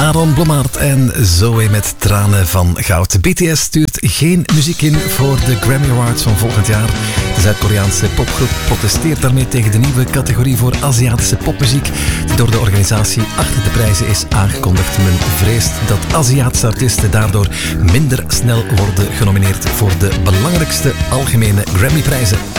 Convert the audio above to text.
Aaron Blommaert en Zoe met Tranen van Goud. BTS stuurt geen muziek in voor de Grammy Awards van volgend jaar. De Zuid-Koreaanse popgroep protesteert daarmee tegen de nieuwe categorie voor Aziatische popmuziek die door de organisatie achter de prijzen is aangekondigd. Men vreest dat Aziatische artiesten daardoor minder snel worden genomineerd voor de belangrijkste algemene Grammy-prijzen.